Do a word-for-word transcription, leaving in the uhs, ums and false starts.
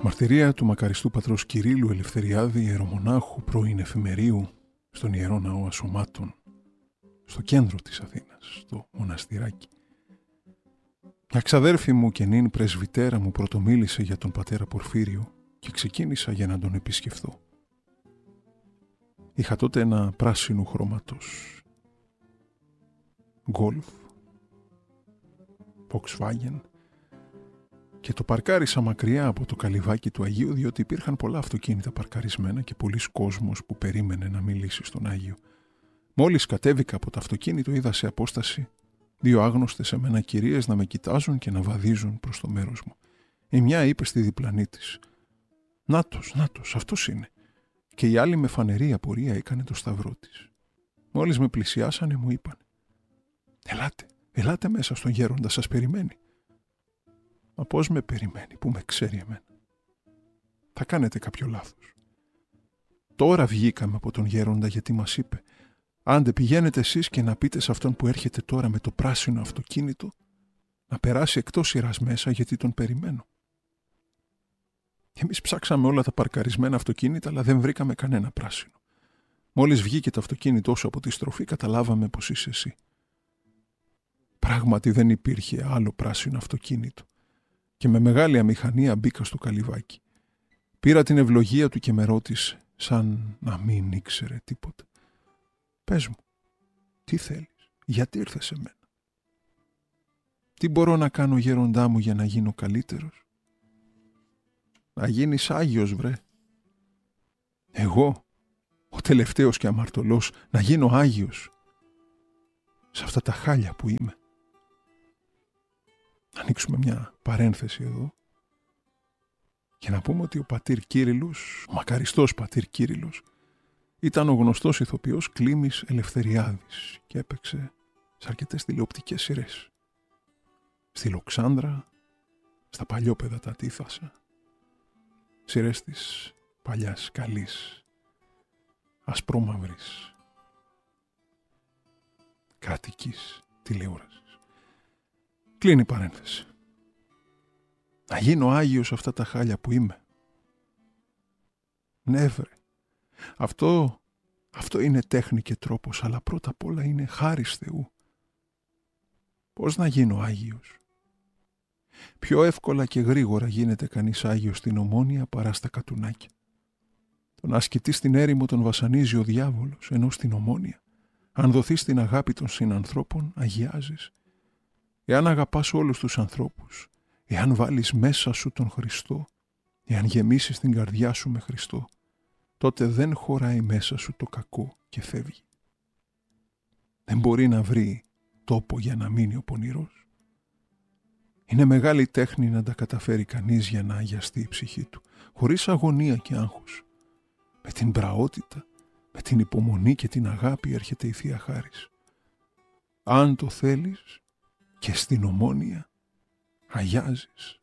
Μαρτυρία του μακαριστού πατρός Κυρίλλου Ελευθεριάδη, ιερομονάχου πρώην εφημερίου στον Ιερό Ναό Ασωμάτων, στο κέντρο της Αθήνας, στο μοναστηράκι. Μια ξαδέρφη μου και νυν πρεσβυτέρα μου πρωτομίλησε για τον πατέρα Πορφύριο και ξεκίνησα για να τον επισκεφθώ. Είχα τότε ένα πράσινο χρώματος Golf, Volkswagen, και το παρκάρισα μακριά από το καλυβάκι του Αγίου, διότι υπήρχαν πολλά αυτοκίνητα παρκαρισμένα και πολλοί κόσμος που περίμενε να μιλήσει στον Άγιο. Μόλις κατέβηκα από το αυτοκίνητο, είδα σε απόσταση δύο άγνωστες σε μένα κυρίες να με κοιτάζουν και να βαδίζουν προς το μέρος μου. Η μια είπε στη διπλανή της: «Νάτος, νάτος, αυτός είναι». Και η άλλη με φανερή απορία έκανε το σταυρό της. Μόλις με πλησιάσανε μου είπαν: «Ελάτε, ελάτε μέσα στον γέροντα, σας περιμένει». Μα πώς με περιμένει, που με ξέρει εμένα? Θα κάνετε κάποιο λάθος. Τώρα βγήκαμε από τον γέροντα γιατί μας είπε: «Άντε πηγαίνετε εσείς και να πείτε σε αυτόν που έρχεται τώρα με το πράσινο αυτοκίνητο να περάσει εκτός σειράς μέσα, γιατί τον περιμένω». Εμείς ψάξαμε όλα τα παρκαρισμένα αυτοκίνητα, αλλά δεν βρήκαμε κανένα πράσινο. Μόλις βγήκε το αυτοκίνητό σου από τη στροφή, καταλάβαμε πως είσαι εσύ. Πράγματι δεν υπήρχε άλλο πράσινο αυτοκίνητο. Και με μεγάλη αμηχανία μπήκα στο καλυβάκι. Πήρα την ευλογία του και με ρώτησε, σαν να μην ήξερε τίποτα: «Πες μου, τι θέλεις, γιατί ήρθες σε μένα? Τι μπορώ να κάνω, γέροντά μου, για να γίνω καλύτερος?» «Να γίνεις Άγιος, βρε». «Εγώ, ο τελευταίος και αμαρτωλός, να γίνω Άγιος σε αυτά τα χάλια που είμαι?» Να ανοίξουμε μια παρένθεση εδώ και να πούμε ότι ο πατήρ Κύριλλος, ο μακαριστός πατήρ Κύριλλος, ήταν ο γνωστός ηθοποιός Κλίμης Ελευθεριάδης και έπαιξε σε αρκετές τηλεοπτικές σειρές. Στη Λοξάνδρα, στα Παλιόπαιδα τα Τύθασα, σειρές της παλιάς καλής ασπρόμαυρης κρατικής τηλεόρασης. Κλείνει η παρένθεση. Να γίνω Άγιος αυτά τα χάλια που είμαι? Ναι βρε. Αυτό, αυτό είναι τέχνη και τρόπος, αλλά πρώτα απ' όλα είναι χάρις Θεού. Πώς να γίνω Άγιος? Πιο εύκολα και γρήγορα γίνεται κανείς Άγιος στην Ομόνια παρά στα Κατουνάκια. Τον ασκητή στην έρημο τον βασανίζει ο διάβολος, ενώ στην Ομόνια, αν δοθείς την αγάπη των συνανθρώπων, αγιάζεις. Εάν αγαπάς όλους τους ανθρώπους, εάν βάλεις μέσα σου τον Χριστό, εάν γεμίσεις την καρδιά σου με Χριστό, τότε δεν χωράει μέσα σου το κακό και φεύγει. Δεν μπορεί να βρει τόπο για να μείνει ο πονηρός. Είναι μεγάλη τέχνη να τα καταφέρει κανείς για να αγιαστεί η ψυχή του, χωρίς αγωνία και άγχος. Με την πραότητα, με την υπομονή και την αγάπη έρχεται η Θεία Χάρις. Αν το θέλεις, και στην Ομόνια αγιάζεις.